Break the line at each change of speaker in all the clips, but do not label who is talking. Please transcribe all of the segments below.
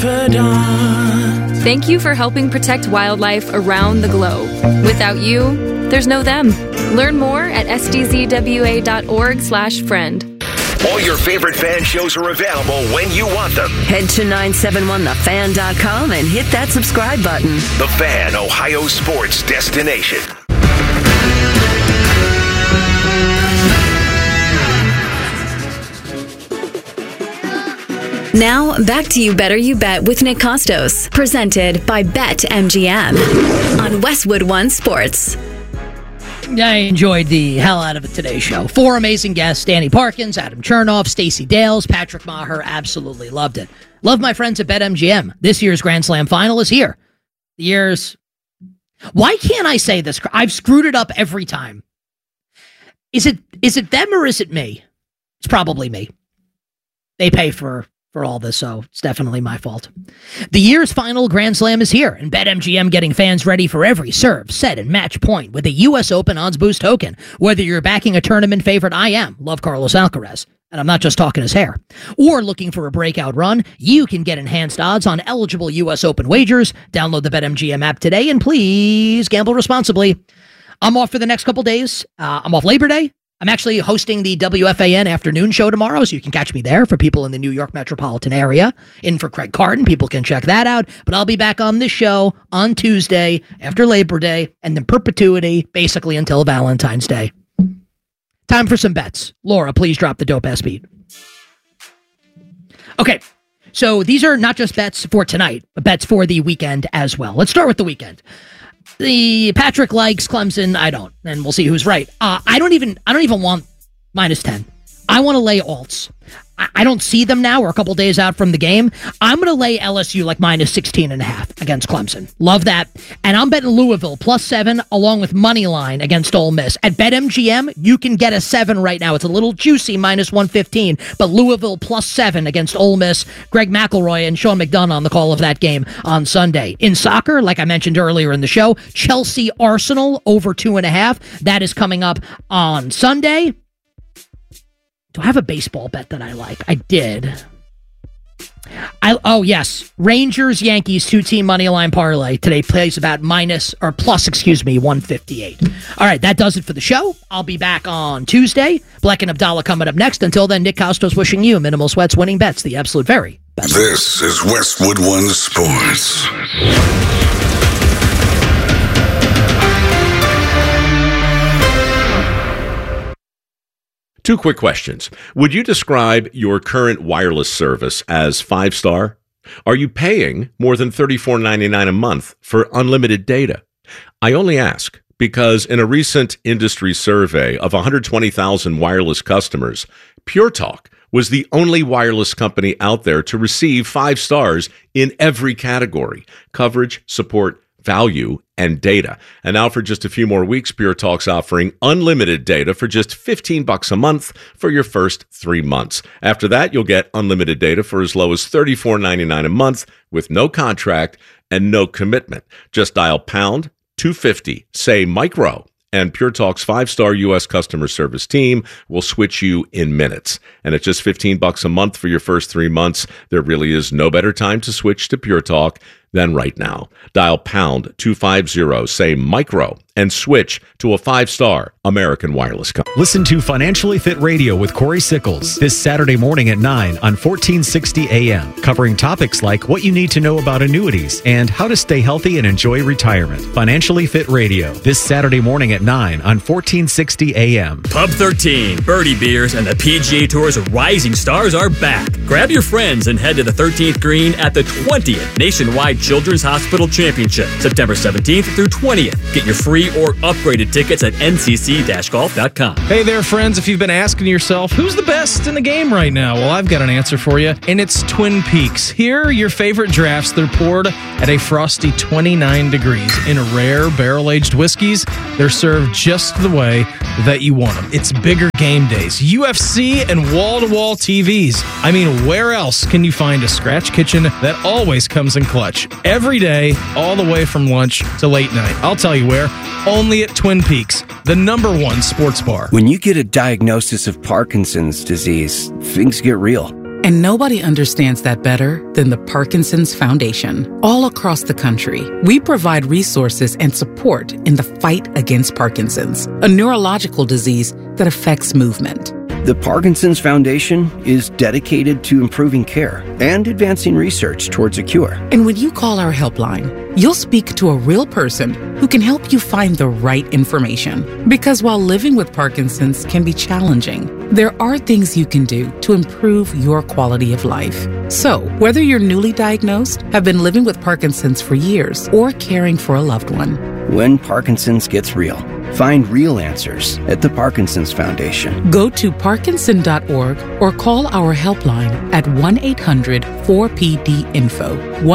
Thank you for helping protect wildlife around the globe. Without you, there's no them. Learn more at sdzwa.org/friend.
All your favorite fan shows are available when you want them.
Head to 971thefan.com and hit that subscribe button.
The Fan, Ohio sports destination.
Now, back to You Better You Bet with Nick Costos, presented by BetMGM on Westwood One Sports.
I enjoyed the hell out of it today's show. 4 amazing guests: Danny Parkins, Adam Chernoff, Stacey Dales, Patrick Maher. Absolutely loved it. Love my friends at BetMGM. This year's Grand Slam final is here. The year's... Why can't I say this? I've screwed it up every time. Is it them or is it me? It's probably me. They pay for all this, so it's definitely my fault. The year's final Grand Slam is here, and BetMGM getting fans ready for every serve, set, and match point with a U.S. Open Odds Boost token. Whether you're backing a tournament favorite, love Carlos Alcaraz, and I'm not just talking his hair, or looking for a breakout run, you can get enhanced odds on eligible U.S. Open wagers. Download the BetMGM app today, and please gamble responsibly. I'm off for the next couple days. I'm off Labor Day. I'm actually hosting the WFAN afternoon show tomorrow, so you can catch me there for people in the New York metropolitan area. In for Craig Carton, people can check that out. But I'll be back on this show on Tuesday after Labor Day, and then perpetuity, basically until Valentine's Day. Time for some bets. Laura, please drop the dope-ass beat. Okay, so these are not just bets for tonight, but bets for the weekend as well. Let's start with the weekend. The Patrick likes Clemson. I don't, and we'll see who's right. I don't even want -10. I want to lay alts. I don't see them now. We're a couple days out from the game. I'm going to lay LSU like -16.5 against Clemson. Love that. And I'm betting Louisville +7 along with money line against Ole Miss. At BetMGM, you can get a 7 right now. It's a little juicy, -115, but Louisville +7 against Ole Miss. Greg McElroy and Sean McDonough on the call of that game on Sunday. In soccer, like I mentioned earlier in the show, Chelsea Arsenal over 2.5. That is coming up on Sunday. Do I have a baseball bet that I like? I did. Oh, yes. Rangers, Yankees, 2-team money line parlay. Today plays about +158. All right, that does it for the show. I'll be back on Tuesday. Black and Abdallah coming up next. Until then, Nick Costos wishing you minimal sweats, winning bets, the absolute very best.
This is Westwood One Sports.
2 quick questions. Would you describe your current wireless service as 5-star? Are you paying more than $34.99 a month for unlimited data? I only ask because in a recent industry survey of 120,000 wireless customers, Pure Talk was the only wireless company out there to receive 5 stars in every category: coverage, support, value, and data. And now for just a few more weeks, Pure Talk's offering unlimited data for just $15 a month for your first 3 months. After that, you'll get unlimited data for as low as $34.99 a month with no contract and no commitment. Just dial pound 250, say micro, and Pure Talk's 5-star U.S. customer service team will switch you in minutes. And at just $15 a month for your first 3 months, there really is no better time to switch to Pure Talk than right now. Dial pound 250, say micro, and switch to a 5-star American wireless company.
Listen to Financially Fit Radio with Corey Sickles this Saturday morning at 9 on 1460 AM, covering topics like what you need to know about annuities and how to stay healthy and enjoy retirement. Financially Fit Radio this Saturday morning at 9 on 1460 AM.
Pub 13, Birdie Beers, and the PGA Tour's rising stars are back. Grab your friends and head to the 13th green at the 20th Nationwide Children's Hospital Championship, September 17th through 20th. Get your free or upgraded tickets at ncc-golf.com.
Hey there, friends. If you've been asking yourself, who's the best in the game right now? Well, I've got an answer for you, and it's Twin Peaks. Here are your favorite drafts. They're poured at a frosty 29 degrees in rare barrel-aged whiskeys. They're served just the way that you want them. It's bigger game days, UFC, and wall-to-wall TVs. I mean, where else can you find a scratch kitchen that always comes in clutch? Every day, all the way from lunch to late night. I'll tell you where. Only at Twin Peaks, the #1 sports bar.
When you get a diagnosis of Parkinson's disease, things get real. And nobody understands that better than the Parkinson's Foundation. All across the country, we provide resources and support in the fight against Parkinson's, a neurological disease that affects movement.
The Parkinson's Foundation is dedicated to improving care and advancing research towards a cure.
And when you call our helpline, you'll speak to a real person who can help you find the right information. Because while living with Parkinson's can be challenging, there are things you can do to improve your quality of life. So, whether you're newly diagnosed, have been living with Parkinson's for years, or caring for a loved one,
when Parkinson's gets real, find real answers at the Parkinson's Foundation.
Go to parkinson.org or call our helpline at 1-800-4PD-INFO,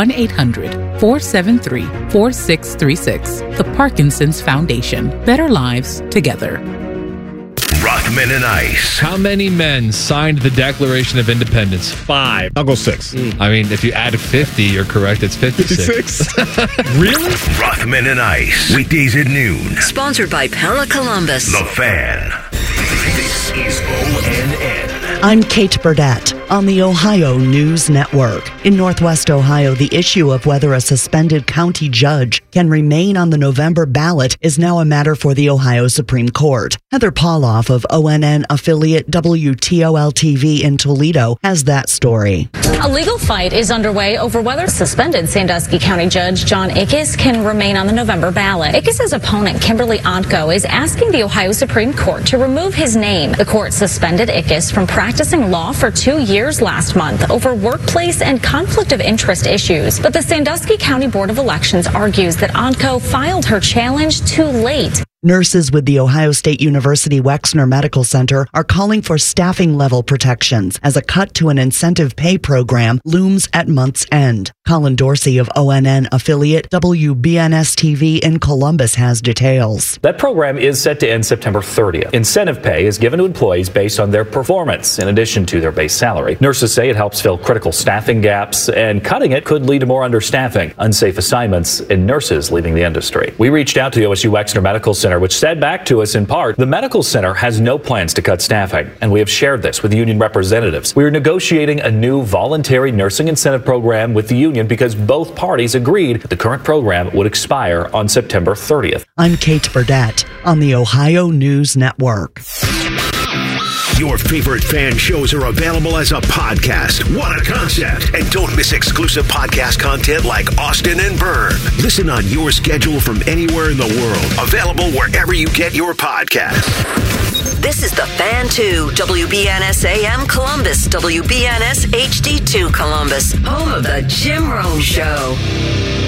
1-800-473-4636. The Parkinson's Foundation. Better lives together.
Rothman and Ice.
How many men signed the Declaration of Independence? 5.
I'll go 6.
I mean, if you add 50, you're correct. It's 56.
Really? Rothman and Ice. Weekdays at noon.
Sponsored by Pella Columbus.
The Fan. This is ONN.
I'm Kate Burdett on the Ohio News Network. In Northwest Ohio, the issue of whether a suspended county judge can remain on the November ballot is now a matter for the Ohio Supreme Court. Heather Pauloff of ONN affiliate WTOL-TV in Toledo has that story.
A legal fight is underway over whether suspended Sandusky County Judge John Ickes can remain on the November ballot. Ickes' opponent, Kimberly Ontko, is asking the Ohio Supreme Court to remove his name. The court suspended Ickes from practicing law for 2 years last month over workplace and conflict of interest issues. But the Sandusky County Board of Elections argues that Ontko filed her challenge too late.
Nurses with the Ohio State University Wexner Medical Center are calling for staffing level protections as a cut to an incentive pay program looms at month's end. Colin Dorsey of ONN affiliate WBNS-TV in Columbus has details.
That program is set to end September 30th. Incentive pay is given to employees based on their performance in addition to their base salary. Nurses say it helps fill critical staffing gaps, and cutting it could lead to more understaffing, unsafe assignments, and nurses leaving the industry. We reached out to the OSU Wexner Medical Center, which said back to us in part, the medical center has no plans to cut staffing, and we have shared this with union representatives. We are negotiating a new voluntary nursing incentive program with the union because both parties agreed the current program would expire on September 30th.
I'm Kate Burdett on the Ohio News Network.
Your favorite fan shows are available as a podcast. What a concept. And don't miss exclusive podcast content like Austin and Byrne. Listen on your schedule from anywhere in the world. Available wherever you get your podcasts.
This is The Fan 2, WBNS AM Columbus, WBNS HD2 Columbus, home of the Jim Rome Show.